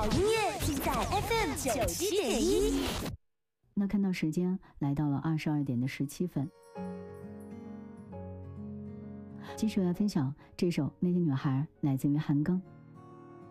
音乐尽在 FM97.1。 那看到时间来到了22点的17分，继续来分享这首《那个女孩》，来自于韩庚。